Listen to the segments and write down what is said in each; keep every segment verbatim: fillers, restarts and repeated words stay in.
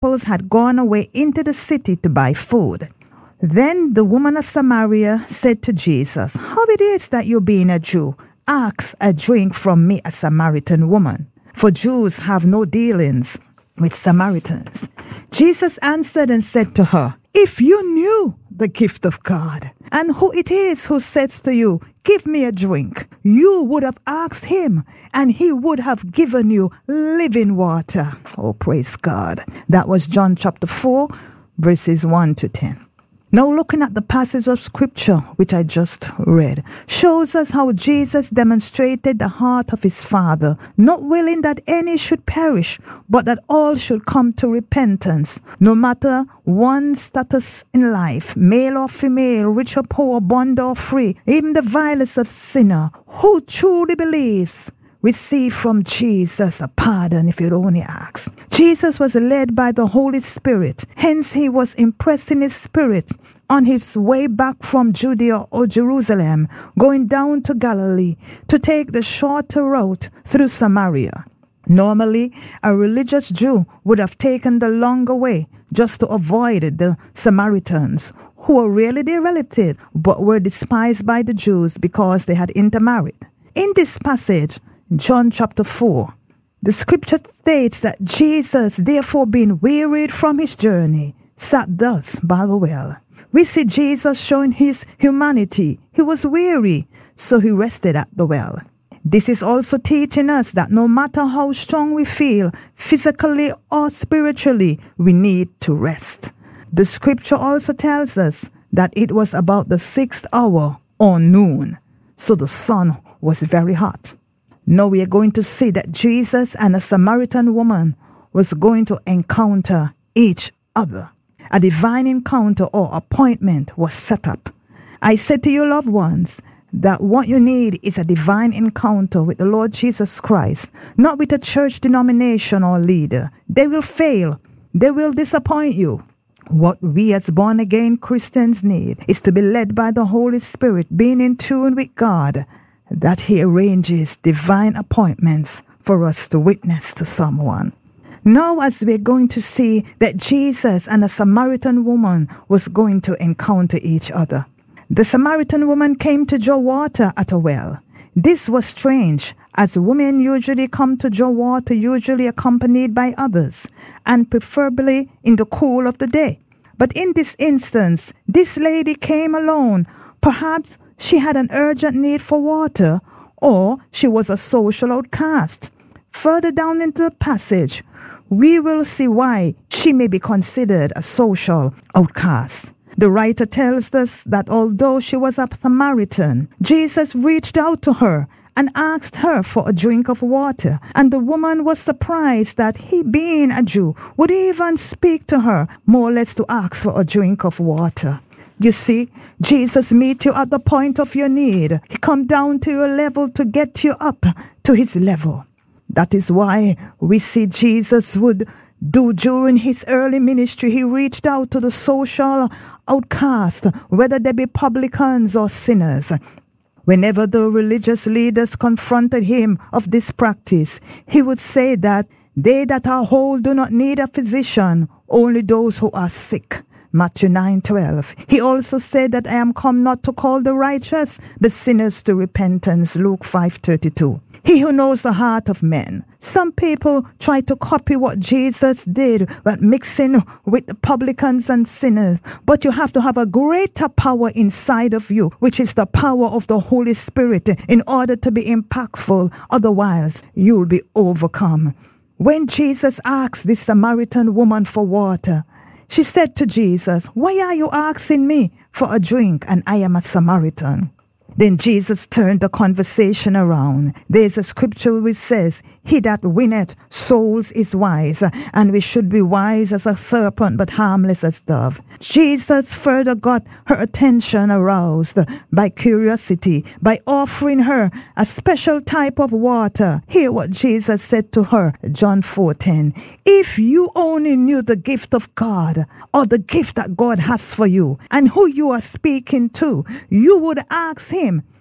disciples had gone away into the city to buy food. Then the woman of Samaria said to Jesus, "How it is that you, being a Jew, ask a drink from me, a Samaritan woman? For Jews have no dealings with Samaritans." Jesus answered and said to her, "If you knew the gift of God, and who it is who says to you, 'Give me a drink,' you would have asked him, and he would have given you living water." Oh, praise God. That was John chapter four, verses one to ten. Now, looking at the passage of scripture which I just read, shows us how Jesus demonstrated the heart of his Father, not willing that any should perish, but that all should come to repentance, no matter one's status in life, male or female, rich or poor, bond or free, even the vilest of sinner, who truly believes, receive from Jesus a pardon if you'd only ask. Jesus was led by the Holy Spirit. Hence, he was impressed in his spirit on his way back from Judea or Jerusalem, going down to Galilee to take the shorter route through Samaria. Normally, a religious Jew would have taken the longer way just to avoid the Samaritans, who were really their relative but were despised by the Jews because they had intermarried. In this passage, John chapter four, the scripture states that Jesus, therefore being wearied from his journey, sat thus by the well. We see Jesus showing his humanity. He was weary, so he rested at the well. This is also teaching us that no matter how strong we feel, physically or spiritually, we need to rest. The scripture also tells us that it was about the sixth hour or noon, so the sun was very hot. Now we are going to see that Jesus and a Samaritan woman was going to encounter each other. A divine encounter or appointment was set up. I said to you, loved ones, that what you need is a divine encounter with the Lord Jesus Christ, not with a church denomination or leader. They will fail. They will disappoint you. What we as born-again Christians need is to be led by the Holy Spirit, being in tune with God, that he arranges divine appointments for us to witness to someone. Now, as we're going to see that Jesus and a Samaritan woman was going to encounter each other. The Samaritan woman came to draw water at a well. This was strange, as women usually come to draw water, usually accompanied by others, and preferably in the cool of the day. But in this instance, this lady came alone. Perhaps she had an urgent need for water, or she was a social outcast. Further down into the passage, we will see why she may be considered a social outcast. The writer tells us that although she was a Samaritan, Jesus reached out to her and asked her for a drink of water. And the woman was surprised that he, being a Jew, would even speak to her, more or less to ask for a drink of water. You see, Jesus meets you at the point of your need. He comes down to your level to get you up to his level. That is why we see Jesus would do during his early ministry. He reached out to the social outcast, whether they be publicans or sinners. Whenever the religious leaders confronted him of this practice, he would say that they that are whole do not need a physician, only those who are sick. Matthew nine twelve. He also said that I am come not to call the righteous, but sinners to repentance. Luke five thirty-two. He who knows the heart of men. Some people try to copy what Jesus did, but mixing with the publicans and sinners. But you have to have a greater power inside of you, which is the power of the Holy Spirit, in order to be impactful. Otherwise, you'll be overcome. When Jesus asked this Samaritan woman for water, she said to Jesus, "Why are you asking me for a drink, and I am a Samaritan?" Then Jesus turned the conversation around. There's a scripture which says, "He that winneth souls is wise," and we should be wise as a serpent but harmless as dove. Jesus further got her attention aroused by curiosity by offering her a special type of water. Hear what Jesus said to her, John four ten. If you only knew the gift of God, or the gift that God has for you, and who you are speaking to, you would ask him,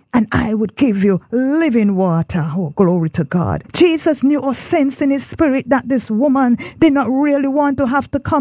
and I would give you living water. Oh, glory to God. Jesus knew or sensed in his spirit that this woman did not really want to have to come